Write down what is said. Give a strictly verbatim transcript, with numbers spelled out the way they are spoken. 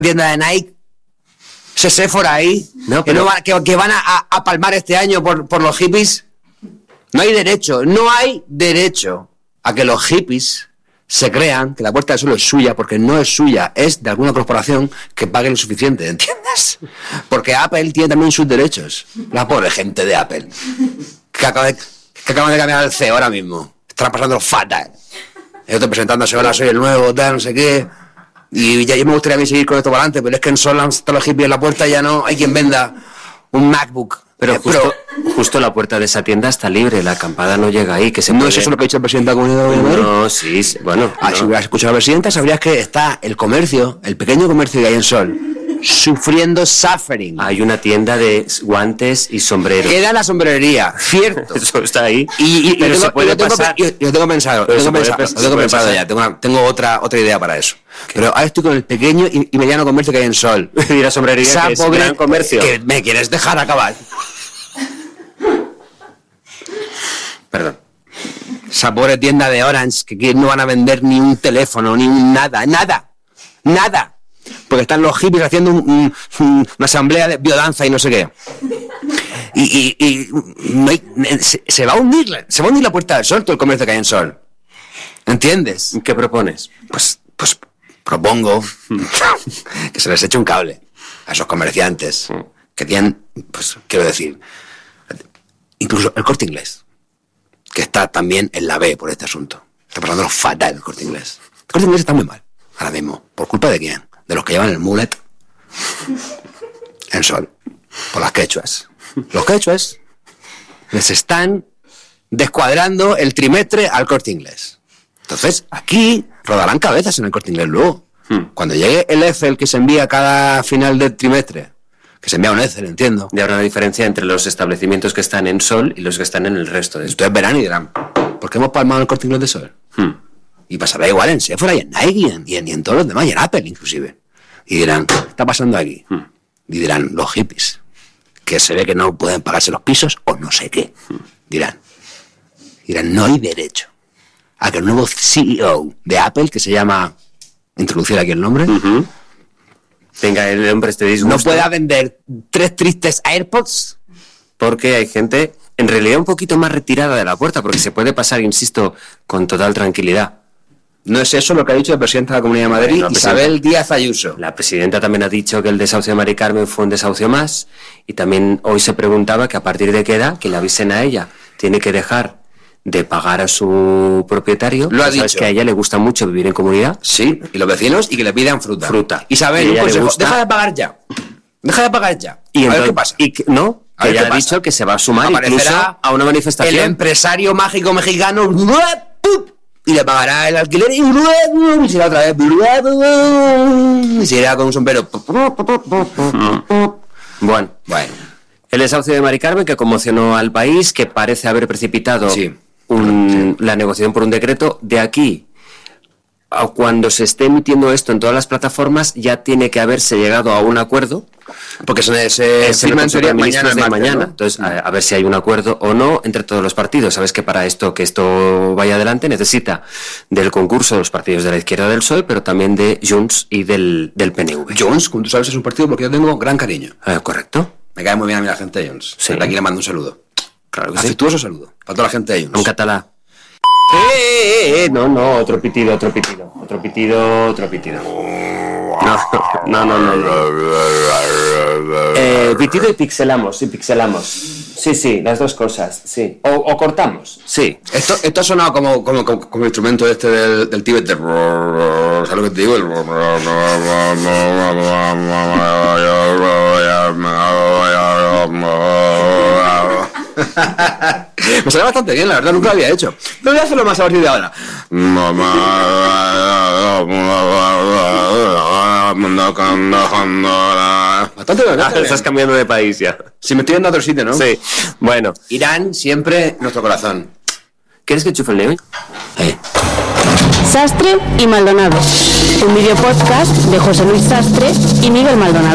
tienda de Nike, ese Sephora ahí, no, pero... que, no van, que, que van a, a palmar este año por, por los hippies. No hay derecho, no hay derecho a que los hippies se crean que la Puerta del Sol es suya, porque no es suya, es de alguna corporación que pague lo suficiente, ¿entiendes? Porque Apple tiene también sus derechos. La pobre gente de Apple, que, acaba de, que acaban de cambiar el C E O ahora mismo. Están pasando fatal. Yo estoy presentándose, ahora soy el nuevo, tal, no sé qué. Y ya yo me gustaría a mí seguir con esto para adelante, pero es que en Sol están los hippies en la puerta y ya no hay quien venda un MacBook. Pero justo, justo la puerta de esa tienda está libre, la acampada no llega ahí. Que se ¿No puede... es eso lo que ha dicho el presidente de la Comunidad de Madrid? No, sí, sí, bueno. Ah, no. Si hubieras escuchado a la presidenta, sabrías que está el comercio, el pequeño comercio que hay en Sol, sufriendo suffering. Hay una tienda de guantes y sombreros. Queda la sombrerería, cierto. Eso está ahí. Y, y, pero yo, tengo, se puede yo, tengo, pasar... yo, yo tengo pensado, Pero yo tengo se puede pensado, pas- yo tengo se puede pensado pasar. ya, tengo, una, tengo otra, otra idea para eso. ¿Qué? Pero ahora estoy con el pequeño y, y mediano comercio que hay en Sol. Y la sombrería Esa que es pobre, gran comercio. que me quieres dejar acabar. Perdón. Esa pobre tienda de Orange que no van a vender ni un teléfono, ni un nada, nada, nada. Porque están los hippies haciendo un, un, un, una asamblea de biodanza y no sé qué. Y, y, y no hay, se, se va a hundir, la- se va a hundir la Puerta del Sol, todo el comercio que hay en Sol. ¿Entiendes? ¿Qué propones? Pues, pues propongo que se les eche un cable a esos comerciantes que tienen, pues quiero decir, incluso el Corte Inglés, que está también en la B por este asunto. Está pasando fatal el Corte Inglés. El Corte Inglés está muy mal, ahora mismo. ¿Por culpa de quién? De los que llevan el mullet en Sol. Por las quechuas. Los quechuas les están descuadrando el trimestre al Corte Inglés. Entonces, aquí rodarán cabezas en el Corte Inglés luego. Hmm. Cuando llegue el Excel que se envía cada final del trimestre, que se envía un Excel, entiendo. Y habrá una diferencia entre los establecimientos que están en Sol y los que están en el resto de... Ustedes verán y dirán, ¿por qué hemos palmado el Corte Inglés de Sol? Hmm. Y pasará igual en Sephora y en Nike y en, y en, y en todos los demás, y en Apple inclusive. Y dirán, ¿qué está pasando aquí? Hmm. Y dirán, los hippies, que se ve que no pueden pagarse los pisos o no sé qué. Dirán, dirán, no hay derecho a que el nuevo C E O de Apple, que se llama, introducir aquí el nombre, Ujú. Venga, el hombre este disgusto. no pueda vender tres tristes AirPods. Porque hay gente, en realidad, un poquito más retirada de la puerta, porque se puede pasar, insisto, con total tranquilidad. No es eso lo que ha dicho el presidente de la Comunidad de Madrid, Bueno, Isabel Díaz Ayuso. La presidenta también ha dicho que el desahucio de Mari Carmen fue un desahucio más, y también hoy se preguntaba que a partir de qué edad, que le avisen a ella, tiene que dejar de pagar a su propietario. Lo ha Sabes dicho. que a ella le gusta mucho vivir en comunidad. Sí, y los vecinos, y que le pidan fruta. Fruta. Isabel, Y a un ella le consejo, gusta. deja de pagar ya. Deja de pagar ya. Y a ver entonces- qué pasa. Y que- no, A que ver ella qué ha pasa. dicho que se va a sumar Aparecerá incluso a una el manifestación. empresario mágico mexicano y le pagará el alquiler y se irá otra vez y se irá con un sombrero. Bueno, Bueno, el desahucio de Mari Carmen que conmocionó al país, que parece haber precipitado Sí. un- la negociación por un decreto. De aquí a cuando se esté emitiendo esto en todas las plataformas, ya tiene que haberse llegado a un acuerdo. porque se, se Es firma el en teoría Consejo de mañana, Ministros de martes, mañana. ¿no? Entonces, a, a ver si hay un acuerdo o no entre todos los partidos. Sabes que para esto que esto vaya adelante necesita del concurso de los partidos de la izquierda del P S O E, pero también de Junts y del, del P N V. Junts, como tú sabes, es un partido porque yo tengo gran cariño. Eh, ¿Correcto? Me cae muy bien a mí la gente de Junts. Sí. Desde aquí le mando un saludo. Claro que sí. Afectuoso saludo para toda la gente de Junts. En catalán. Eh, eh, eh, no, no, otro pitido, otro pitido, otro pitido, otro pitido. No, no, no, no. no. Eh, pitido y pixelamos, sí, pixelamos. Sí, sí, las dos cosas, sí. O, o cortamos, sí. Esto, esto ha sonado como, como, como, como el instrumento este del, del Tíbet. De... ¿Sabes lo que te digo? El... Me sale bastante bien, la verdad, nunca lo había hecho. Pero voy a hacerlo más a partir de ahora. Bastante bien, Ah, bastante estás bien. cambiando de país ya. Si me estoy yendo a otro sitio, ¿no? Sí, bueno. Irán siempre en nuestro corazón. ¿Quieres que enchufe el Neo? Eh. Sastre y Maldonado, un video podcast de José Luis Sastre y Miguel Maldonado.